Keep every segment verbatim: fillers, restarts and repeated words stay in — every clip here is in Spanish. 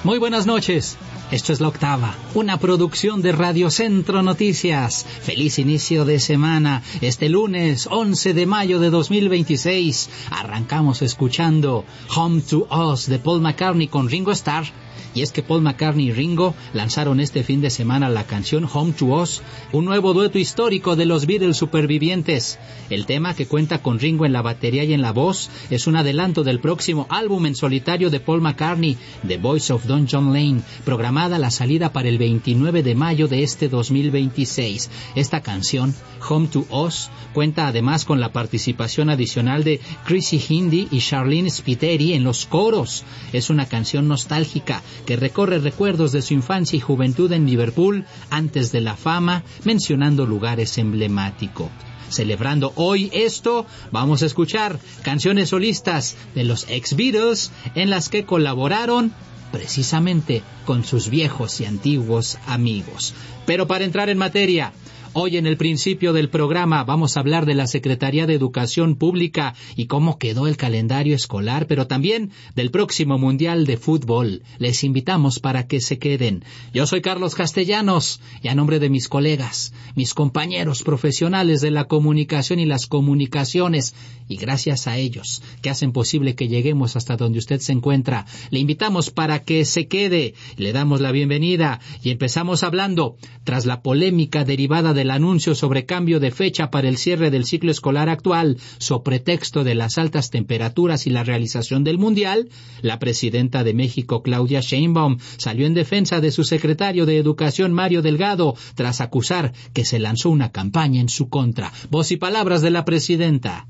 Muy buenas noches. Esto es La Octava, una producción de Radio Centro Noticias. Feliz inicio de semana. Este lunes once de mayo de dos mil veintiséis arrancamos escuchando Home to Us de Paul McCartney con Ringo Starr. Y es que Paul McCartney y Ringo lanzaron este fin de semana la canción Home to Us, un nuevo dueto histórico de los Beatles supervivientes. El tema, que cuenta con Ringo en la batería y en la voz, es un adelanto del próximo álbum en solitario de Paul McCartney, The Voice of Don John Lane, programada la salida para el veintinueve de mayo de este dos mil veintiséis. Esta canción, Home to Us, cuenta además con la participación adicional de Chrissy Hynde y Charlene Spiteri en los coros. Es una canción nostálgica que recorre recuerdos de su infancia y juventud en Liverpool antes de la fama, mencionando lugares emblemáticos. Celebrando hoy esto, vamos a escuchar canciones solistas de los ex-Beatles en las que colaboraron precisamente con sus viejos y antiguos amigos. Pero para entrar en materia, hoy en el principio del programa vamos a hablar de la Secretaría de Educación Pública y cómo quedó el calendario escolar, pero también del próximo Mundial de Fútbol. Les invitamos para que se queden. Yo soy Carlos Castellanos y a nombre de mis colegas, mis compañeros profesionales de la comunicación y las comunicaciones, y gracias a ellos que hacen posible que lleguemos hasta donde usted se encuentra, le invitamos para que se quede. Le damos la bienvenida y empezamos hablando, tras la polémica derivada de el anuncio sobre cambio de fecha para el cierre del ciclo escolar actual, so pretexto de las altas temperaturas y la realización del Mundial, la presidenta de México, Claudia Sheinbaum, salió en defensa de su secretario de Educación, Mario Delgado, tras acusar que se lanzó una campaña en su contra. Voz y palabras de la presidenta.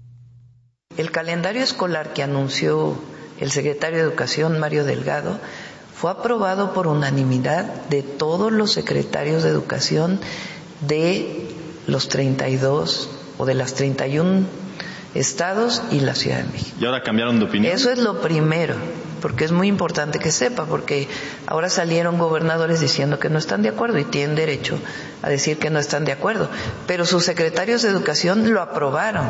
El calendario escolar que anunció el secretario de Educación, Mario Delgado, fue aprobado por unanimidad de todos los secretarios de Educación de los treinta y dos o de las treinta y uno estados y la Ciudad de México. ¿Y ahora cambiaron de opinión? Eso es lo primero, porque es muy importante que sepa, porque ahora salieron gobernadores diciendo que no están de acuerdo y tienen derecho a decir que no están de acuerdo, pero sus secretarios de Educación lo aprobaron.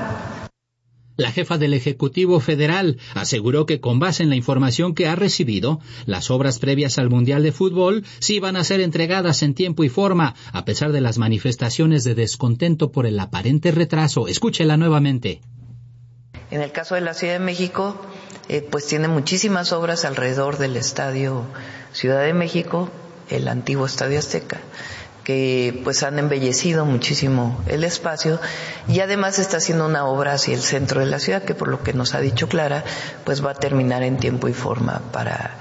La jefa del Ejecutivo Federal aseguró que con base en la información que ha recibido, las obras previas al Mundial de Fútbol sí van a ser entregadas en tiempo y forma, a pesar de las manifestaciones de descontento por el aparente retraso. Escúchela nuevamente. En el caso de la Ciudad de México, eh, pues tiene muchísimas obras alrededor del Estadio Ciudad de México, el antiguo Estadio Azteca, que pues han embellecido muchísimo el espacio, y además está haciendo una obra hacia el centro de la ciudad que, por lo que nos ha dicho Clara, pues va a terminar en tiempo y forma para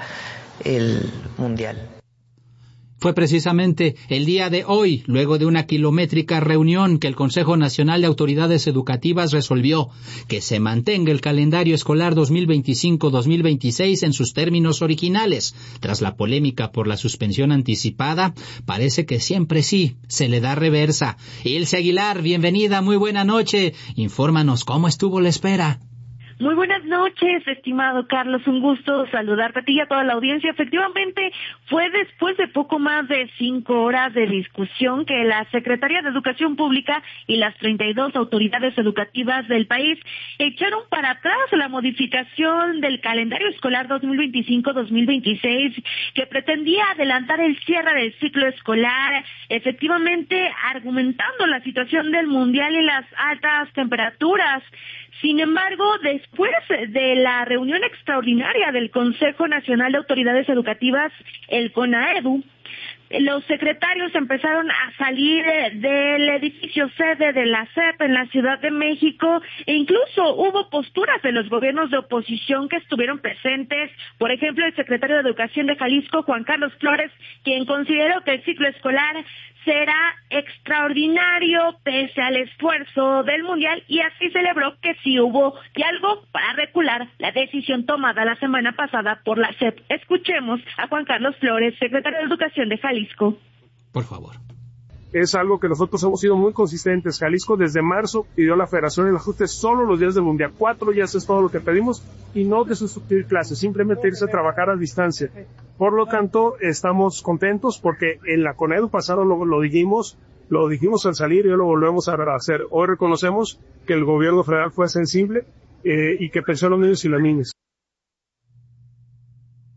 el Mundial. Fue precisamente el día de hoy, luego de una kilométrica reunión, que el Consejo Nacional de Autoridades Educativas resolvió que se mantenga el calendario escolar dos mil veinticinco dos mil veintiséis en sus términos originales. Tras la polémica por la suspensión anticipada, parece que siempre sí se le da reversa. Ilse Aguilar, bienvenida, muy buena noche. Infórmanos cómo estuvo la espera. Muy buenas noches, estimado Carlos, un gusto saludarte a ti y a toda la audiencia. Efectivamente, fue después de poco más de cinco horas de discusión que la Secretaría de Educación Pública y las treinta y dos autoridades educativas del país echaron para atrás la modificación del calendario escolar dos mil veinticinco dos mil veintiséis que pretendía adelantar el cierre del ciclo escolar, efectivamente argumentando la situación del Mundial y las altas temperaturas. Sin embargo, después de la reunión extraordinaria del Consejo Nacional de Autoridades Educativas, el CONAEDU, los secretarios empezaron a salir del edificio sede de la S E P en la Ciudad de México, e incluso hubo posturas de los gobiernos de oposición que estuvieron presentes. Por ejemplo, el secretario de Educación de Jalisco, Juan Carlos Flores, quien consideró que el ciclo escolar será extraordinario pese al esfuerzo del Mundial, y así celebró que sí hubo diálogo para recular la decisión tomada la semana pasada por la S E P. Escuchemos a Juan Carlos Flores, secretario de Educación de Jalisco. Por favor. Es algo que nosotros hemos sido muy consistentes. Jalisco desde marzo pidió a la Federación el ajuste solo los días del Mundial. Cuatro días es todo lo que pedimos, y no de sustituir clases, simplemente irse a trabajar a distancia. Por lo tanto, estamos contentos porque en la CONAEDU pasado lo, lo dijimos, lo dijimos al salir y hoy lo volvemos a hacer. Hoy reconocemos que el gobierno federal fue sensible eh, y que pensó en los niños y las niñas.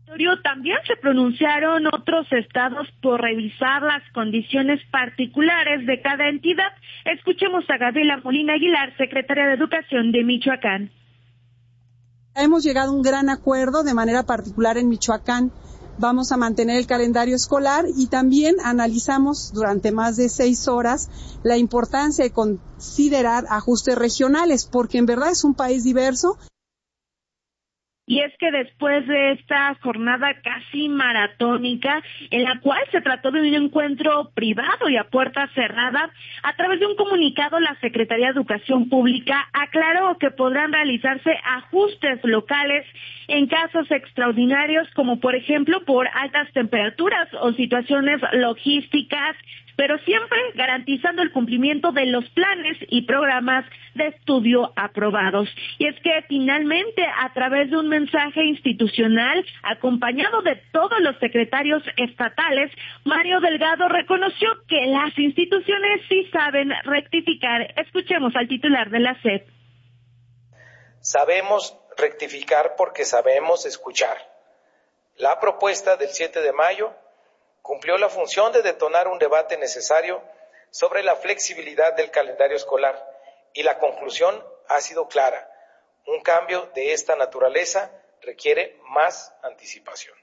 También se pronunciaron otros estados por revisar las condiciones particulares de cada entidad. Escuchemos a Gabriela Molina Aguilar, secretaria de Educación de Michoacán. Hemos llegado a un gran acuerdo de manera particular en Michoacán. Vamos a mantener el calendario escolar y también analizamos durante más de seis horas la importancia de considerar ajustes regionales, porque en verdad es un país diverso. Y es que después de esta jornada casi maratónica, en la cual se trató de un encuentro privado y a puerta cerrada, a través de un comunicado la Secretaría de Educación Pública aclaró que podrán realizarse ajustes locales en casos extraordinarios, como por ejemplo por altas temperaturas o situaciones logísticas, pero siempre garantizando el cumplimiento de los planes y programas de estudio aprobados. Y es que finalmente, a través de un mensaje institucional acompañado de todos los secretarios estatales, Mario Delgado reconoció que las instituciones sí saben rectificar. Escuchemos al titular de la S E P. Sabemos rectificar porque sabemos escuchar. La propuesta del siete de mayo cumplió la función de detonar un debate necesario sobre la flexibilidad del calendario escolar y la conclusión ha sido clara. Un cambio de esta naturaleza requiere más anticipación.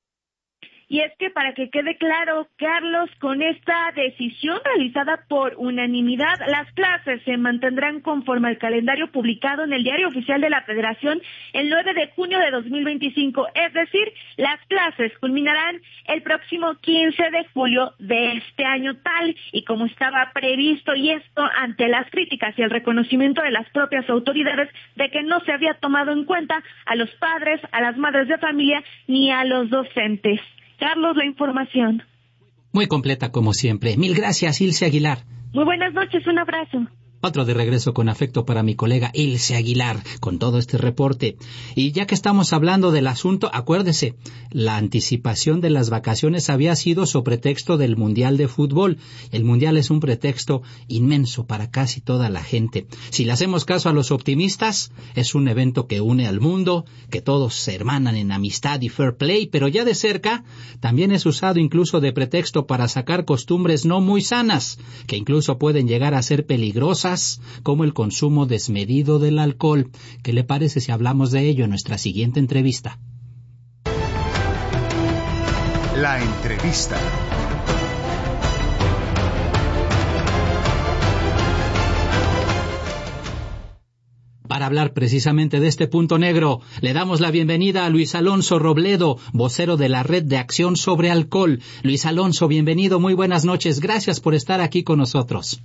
Y es que para que quede claro, Carlos, con esta decisión realizada por unanimidad, las clases se mantendrán conforme al calendario publicado en el Diario Oficial de la Federación el nueve de junio de dos mil veinticinco, es decir, las clases culminarán el próximo quince de julio de este año tal y como estaba previsto, y esto ante las críticas y el reconocimiento de las propias autoridades de que no se había tomado en cuenta a los padres, a las madres de familia ni a los docentes. Carlos, la información. Muy completa como siempre. Mil gracias, Ilse Aguilar. Muy buenas noches, un abrazo. Otro de regreso con afecto para mi colega Ilse Aguilar con todo este reporte. Y ya que estamos hablando del asunto, acuérdese, la anticipación de las vacaciones había sido sobre pretexto del Mundial de Fútbol. El Mundial es un pretexto inmenso para casi toda la gente. Si le hacemos caso a los optimistas, es un evento que une al mundo, que todos se hermanan en amistad y fair play, pero ya de cerca también es usado incluso de pretexto para sacar costumbres no muy sanas, que incluso pueden llegar a ser peligrosas, como el consumo desmedido del alcohol. ¿Qué le parece si hablamos de ello en nuestra siguiente entrevista? La entrevista. Para hablar precisamente de este punto negro, le damos la bienvenida a Luis Alonso Robledo, vocero de la Red de Acción sobre Alcohol. Luis Alonso, bienvenido, muy buenas noches. Gracias por estar aquí con nosotros.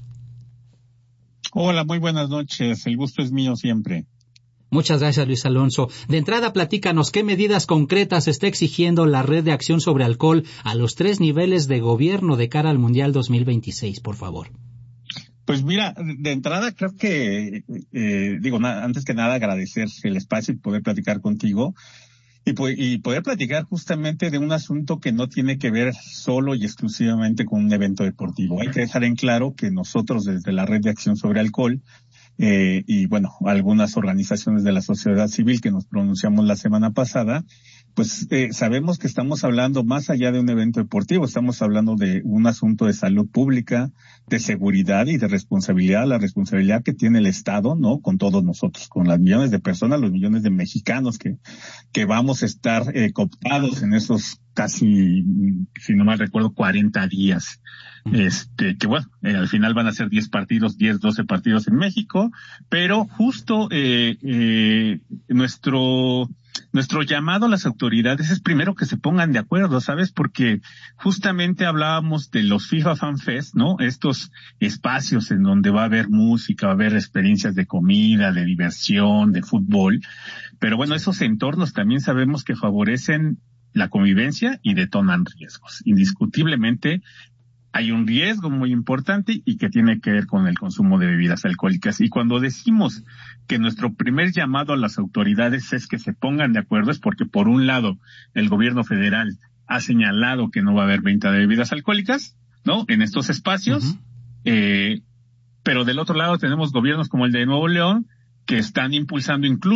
Hola, muy buenas noches. El gusto es mío siempre. Muchas gracias, Luis Alonso. De entrada, platícanos qué medidas concretas está exigiendo la Red de Acción sobre Alcohol a los tres niveles de gobierno de cara al Mundial dos mil veintiséis, por favor. Pues mira, de entrada creo que, eh, digo, na, antes que nada agradecer el espacio y poder platicar contigo. Y, y poder platicar justamente de un asunto que no tiene que ver solo y exclusivamente con un evento deportivo. Hay que dejar en claro que nosotros desde la Red de Acción sobre Alcohol eh, y bueno, algunas organizaciones de la sociedad civil que nos pronunciamos la semana pasada, pues eh, sabemos que estamos hablando más allá de un evento deportivo, estamos hablando de un asunto de salud pública, de seguridad y de responsabilidad, la responsabilidad que tiene el Estado, ¿no? Con todos nosotros, con las millones de personas, los millones de mexicanos que, que vamos a estar eh, cooptados en esos casi, si no mal recuerdo, cuarenta días. Este, que bueno, eh, al final van a ser diez partidos, diez, doce partidos en México, pero justo, eh, eh, nuestro, Nuestro llamado a las autoridades es primero que se pongan de acuerdo, ¿sabes? Porque justamente hablábamos de los FIFA Fan Fest, ¿no? Estos espacios en donde va a haber música, va a haber experiencias de comida, de diversión, de fútbol. Pero bueno, esos entornos también sabemos que favorecen la convivencia y detonan riesgos. Indiscutiblemente hay un riesgo muy importante y que tiene que ver con el consumo de bebidas alcohólicas. Y cuando decimos que nuestro primer llamado a las autoridades es que se pongan de acuerdo, es porque por un lado el gobierno federal ha señalado que no va a haber venta de bebidas alcohólicas, ¿no? En estos espacios, uh-huh. eh, pero del otro lado tenemos gobiernos como el de Nuevo León que están impulsando incluso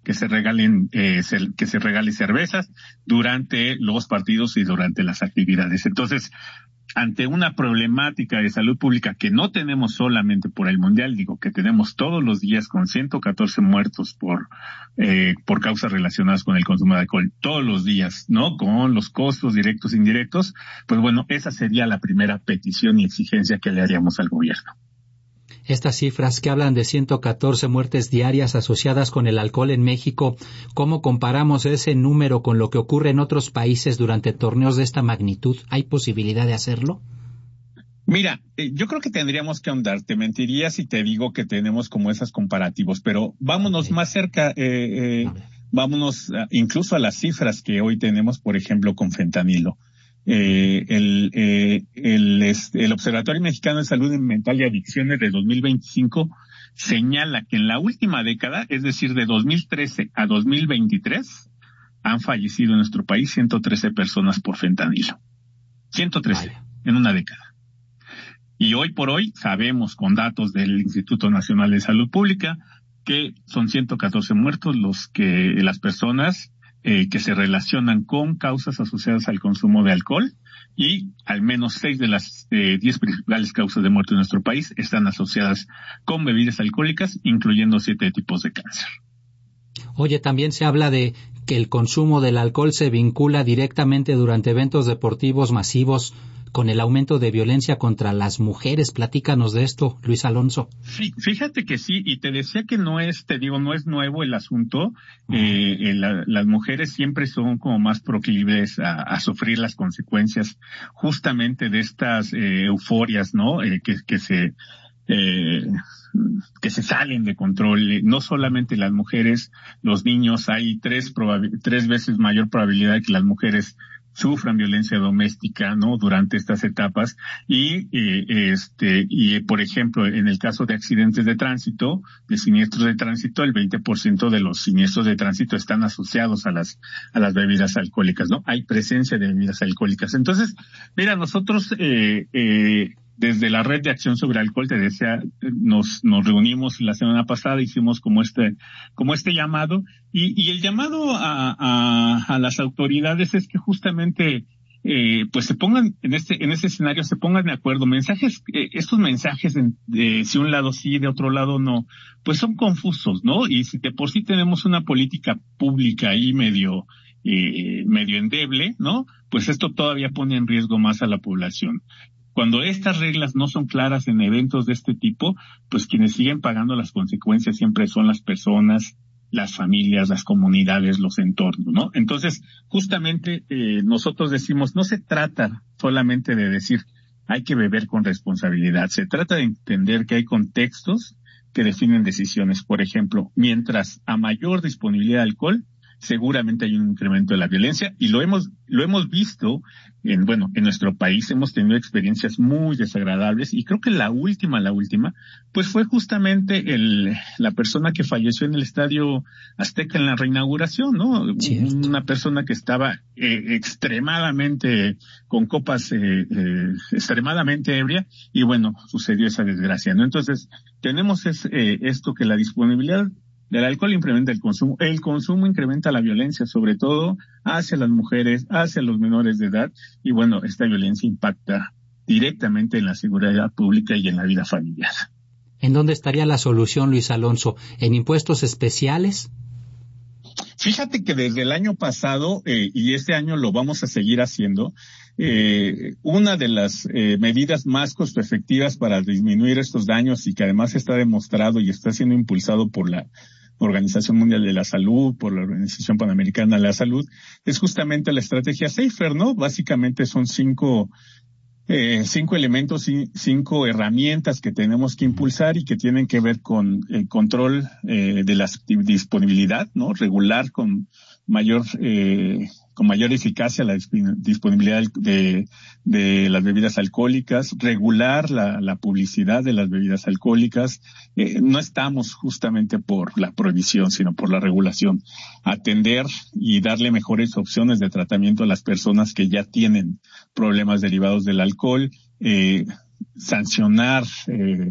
que se regalen, eh, se, que se regale cervezas durante los partidos y durante las actividades. Entonces, ante una problemática de salud pública que no tenemos solamente por el Mundial, digo que tenemos todos los días con ciento catorce muertos por eh, por causas relacionadas con el consumo de alcohol, todos los días, ¿no? Con los costos directos e indirectos, pues bueno, esa sería la primera petición y exigencia que le haríamos al gobierno. Estas cifras que hablan de ciento catorce muertes diarias asociadas con el alcohol en México, ¿cómo comparamos ese número con lo que ocurre en otros países durante torneos de esta magnitud? ¿Hay posibilidad de hacerlo? Mira, eh, yo creo que tendríamos que ahondar. Te mentiría si te digo que tenemos como esos comparativos, pero vámonos okay. más cerca, eh, eh, okay. vámonos a, incluso a las cifras que hoy tenemos, por ejemplo, con fentanilo. Eh, el, eh, el, este, el Observatorio Mexicano de Salud Mental y Adicciones de dos mil veinticinco señala que en la última década, es decir, de dos mil trece a dos mil veintitrés, han fallecido en nuestro país ciento trece personas por fentanilo. ciento trece Vaya. En una década. Y hoy por hoy sabemos con datos del Instituto Nacional de Salud Pública que son ciento catorce muertos los que las personas Eh, que se relacionan con causas asociadas al consumo de alcohol, y al menos seis de las eh, diez principales causas de muerte en nuestro país están asociadas con bebidas alcohólicas, incluyendo siete tipos de cáncer. Oye, también se habla de que el consumo del alcohol se vincula directamente durante eventos deportivos masivos con el aumento de violencia contra las mujeres. Platícanos de esto, Luis Alonso. Sí, fíjate que sí, y te decía que no es, te digo, no es nuevo el asunto. Uh-huh. Eh, eh, la, las mujeres siempre son como más proclives a, a sufrir las consecuencias justamente de estas eh, euforias, ¿no? Eh, que, que se eh, que se salen de control. No solamente las mujeres, los niños, hay tres probabil- tres veces mayor probabilidad de que las mujeres sufran violencia doméstica, ¿no? Durante estas etapas. Y, eh, este, y por ejemplo, en el caso de accidentes de tránsito, de siniestros de tránsito, el veinte por ciento de los siniestros de tránsito están asociados a las, a las bebidas alcohólicas, ¿no? Hay presencia de bebidas alcohólicas. Entonces, mira, nosotros, eh, eh, desde la Red de Acción sobre Alcohol, te decía, nos, nos reunimos la semana pasada, hicimos como este, como este llamado, y, y el llamado a, a, a las autoridades es que justamente, eh, pues se pongan en este, en este escenario, se pongan de acuerdo. Mensajes, eh, estos mensajes de, de si un lado sí, de otro lado no, pues son confusos, ¿no? Y si de por sí tenemos una política pública ahí medio, eh, medio endeble, ¿no? Pues esto todavía pone en riesgo más a la población. Cuando estas reglas no son claras en eventos de este tipo, pues quienes siguen pagando las consecuencias siempre son las personas, las familias, las comunidades, los entornos, ¿no? Entonces, justamente eh, nosotros decimos, no se trata solamente de decir hay que beber con responsabilidad, se trata de entender que hay contextos que definen decisiones. Por ejemplo, mientras a mayor disponibilidad de alcohol, seguramente hay un incremento de la violencia, y lo hemos lo hemos visto en bueno en nuestro país. Hemos tenido experiencias muy desagradables, y creo que la última la última pues fue justamente el la persona que falleció en el Estadio Azteca en la reinauguración, ¿no? Cierto. Una persona que estaba eh, extremadamente con copas eh, eh, extremadamente ebria, y bueno, sucedió esa desgracia, ¿no? Entonces tenemos es, eh, esto que la disponibilidad del alcohol incrementa el consumo, el consumo incrementa la violencia, sobre todo hacia las mujeres, hacia los menores de edad, y bueno, esta violencia impacta directamente en la seguridad pública y en la vida familiar. ¿En dónde estaría la solución, Luis Alonso? ¿En impuestos especiales? Fíjate que desde el año pasado, eh, y este año lo vamos a seguir haciendo, eh, una de las eh, medidas más costo efectivas para disminuir estos daños, y que además está demostrado y está siendo impulsado por la Organización Mundial de la Salud, por la Organización Panamericana de la Salud, es justamente la estrategia SAFER, ¿no? Básicamente son cinco eh, cinco elementos y cinco herramientas que tenemos que impulsar, y que tienen que ver con el control eh, de la disponibilidad, ¿no? Regular con mayor eh, con mayor eficacia la disponibilidad de, de las bebidas alcohólicas, regular la, la publicidad de las bebidas alcohólicas. Eh, no estamos justamente por la prohibición, sino por la regulación. Atender y darle mejores opciones de tratamiento a las personas que ya tienen problemas derivados del alcohol, eh, sancionar eh,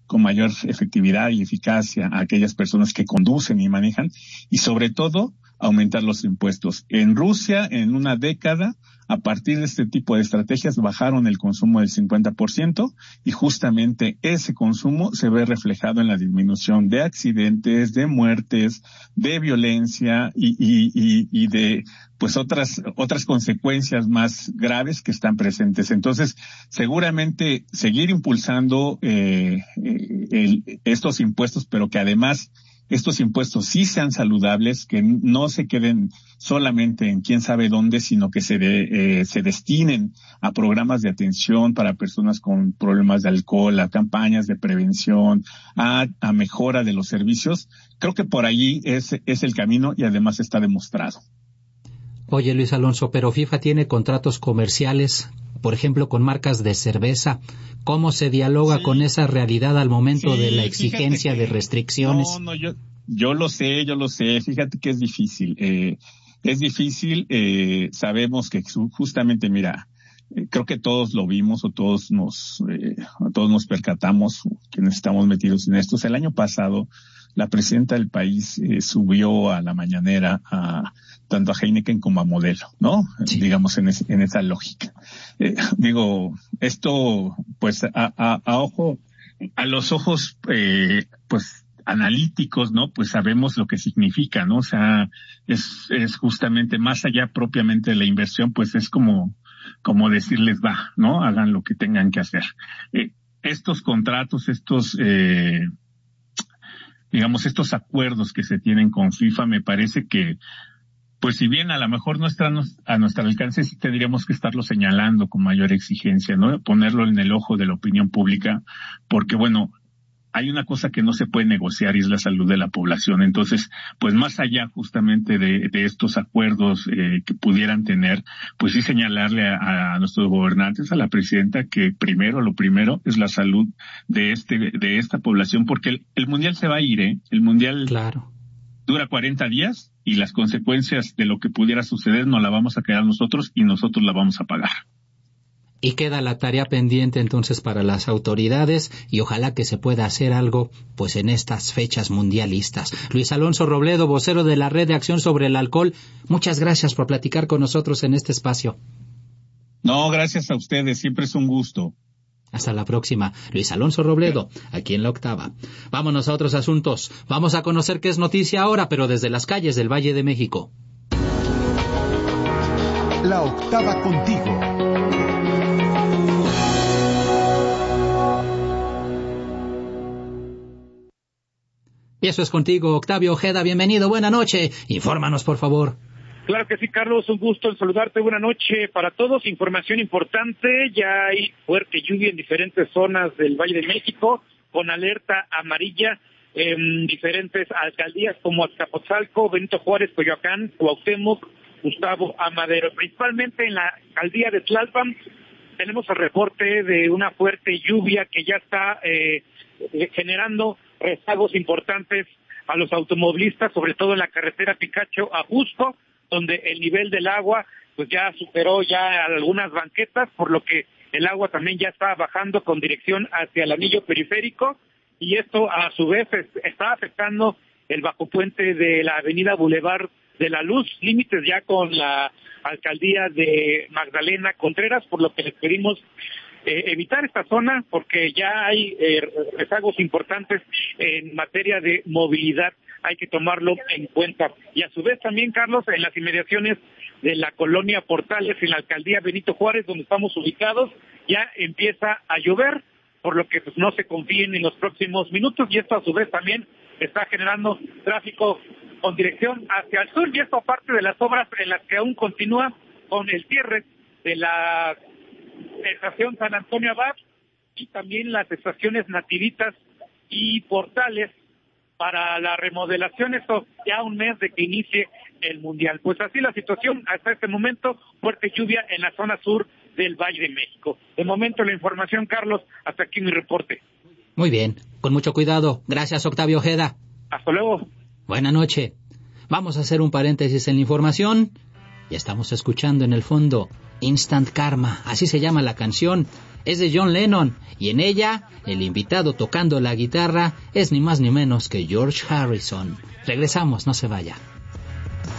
con mayor efectividad y eficacia a aquellas personas que conducen y manejan, y sobre todo aumentar los impuestos. En Rusia, en una década, a partir de este tipo de estrategias, bajaron el consumo del cincuenta por ciento, y justamente ese consumo se ve reflejado en la disminución de accidentes, de muertes, de violencia y, y, y, y de pues otras otras consecuencias más graves que están presentes. Entonces, seguramente seguir impulsando eh, el, estos impuestos, pero que además estos impuestos sí sean saludables, que no se queden solamente en quién sabe dónde, sino que se de, eh, se destinen a programas de atención para personas con problemas de alcohol, a campañas de prevención, a, a mejora de los servicios. Creo que por allí es, es el camino, y además está demostrado. Oye, Luis Alonso, pero FIFA tiene contratos comerciales, por ejemplo, con marcas de cerveza. ¿Cómo se dialoga sí. con esa realidad al momento sí, de la exigencia que, de restricciones? No, no, yo, yo lo sé, yo lo sé. Fíjate que es difícil. Eh, es difícil. Eh, sabemos que justamente, mira, eh, creo que todos lo vimos o todos nos, eh, todos nos percatamos, quienes estamos metidos en esto. El año pasado, la presidenta del país eh, subió a la mañanera a tanto a Heineken como a Modelo, ¿no? Sí. Digamos, en, es, en esa lógica. Eh, digo, esto, pues, a, a, a ojo, a los ojos, eh, pues, analíticos, ¿no? Pues sabemos lo que significa, ¿no? O sea, es, es justamente más allá propiamente de la inversión, pues es como, como decirles, va, ¿no? Hagan lo que tengan que hacer. Eh, estos contratos, estos, eh, digamos, estos acuerdos que se tienen con FIFA, me parece que, pues si bien a lo mejor no están a nuestro alcance, sí tendríamos que estarlo señalando con mayor exigencia, ¿no? Ponerlo en el ojo de la opinión pública, porque bueno, hay una cosa que no se puede negociar y es la salud de la población. Entonces, pues más allá justamente de, de estos acuerdos eh, que pudieran tener, pues sí señalarle a, a nuestros gobernantes, a la presidenta, que primero, lo primero es la salud de este, de esta población, porque el, el mundial se va a ir, ¿eh? El mundial claro. dura cuarenta días y las consecuencias de lo que pudiera suceder no la vamos a quedar nosotros y nosotros la vamos a pagar. Y queda la tarea pendiente entonces para las autoridades, y ojalá que se pueda hacer algo pues en estas fechas mundialistas. Luis Alonso Robledo, vocero de la Red de Acción sobre el Alcohol, muchas gracias por platicar con nosotros en este espacio. No, gracias a ustedes, siempre es un gusto. Hasta la próxima. Luis Alonso Robledo, aquí en La Octava. Vámonos a otros asuntos. Vamos a conocer qué es noticia ahora, pero desde las calles del Valle de México. La Octava contigo. Y eso es contigo, Octavio Ojeda. Bienvenido, buena noche. Infórmanos, por favor. Claro que sí, Carlos, un gusto en saludarte. Buena noche para todos. Información importante, ya hay fuerte lluvia en diferentes zonas del Valle de México, con alerta amarilla en diferentes alcaldías como Azcapotzalco, Benito Juárez, Coyoacán, Cuauhtémoc, Gustavo Amadero. Principalmente en la alcaldía de Tlalpan tenemos el reporte de una fuerte lluvia que ya está eh, generando rezagos importantes a los automovilistas, sobre todo en la carretera Picacho a Jusco, donde el nivel del agua pues ya superó ya algunas banquetas, por lo que el agua también ya está bajando con dirección hacia el anillo periférico, y esto a su vez está afectando el bajopuente de la avenida Boulevard de la Luz, límites ya con la alcaldía de Magdalena Contreras, por lo que les pedimos Eh, evitar esta zona porque ya hay eh, rezagos importantes en materia de movilidad, hay que tomarlo en cuenta. Y a su vez también, Carlos, en las inmediaciones de la colonia Portales, en la alcaldía Benito Juárez, donde estamos ubicados, ya empieza a llover, por lo que pues no se confíen en los próximos minutos, y esto a su vez también está generando tráfico con dirección hacia el sur, y esto aparte de las obras en las que aún continúa con el cierre de la estación San Antonio Abad y también las estaciones Nativitas y Portales para la remodelación, esto ya un mes de que inicie el Mundial. Pues así la situación hasta este momento, fuerte lluvia en la zona sur del Valle de México. De momento la información, Carlos, hasta aquí mi reporte. Muy bien, con mucho cuidado. Gracias, Octavio Ojeda. Hasta luego. Buenas noches. Vamos a hacer un paréntesis en la información Y estamos escuchando en el fondo Instant Karma, así se llama la canción. Es de John Lennon y en ella el invitado tocando la guitarra es ni más ni menos que George Harrison. Regresamos, no se vaya.